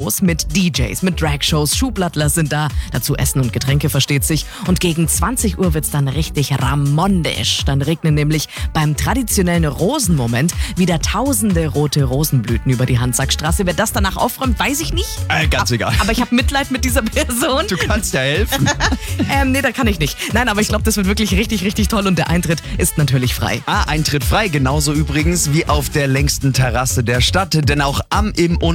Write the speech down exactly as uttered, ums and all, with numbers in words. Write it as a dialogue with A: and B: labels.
A: los mit D Js, mit Dragshows, Schuhplattler sind da. Dazu Essen und Getränke, versteht sich. Und gegen zwanzig Uhr wird's dann richtig ramondisch. Dann regnen nämlich beim traditionellen Rosenmoment wieder tausende rote Rosenblüten über die Hansackstraße. Wer das danach aufräumt, weiß ich nicht.
B: Äh, ganz egal.
A: Aber ich habe Mitleid mit dieser Person.
B: Du kannst ja helfen.
A: ähm, nee, da kann ich nicht. Nein, aber ich glaube, das wird wirklich richtig, richtig toll und der Eintritt ist natürlich frei.
B: Ah, Eintritt frei, genauso übrigens wie auf der längsten Terrasse der Stadt, denn auch am, im und